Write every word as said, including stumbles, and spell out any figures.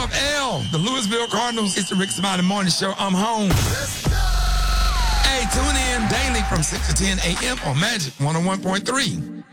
up, L? The Louisville Cardinals. It's the Rick Smiley Morning Show. I'm home. Hey, tune in daily from six to ten a.m. on Magic one oh one point three.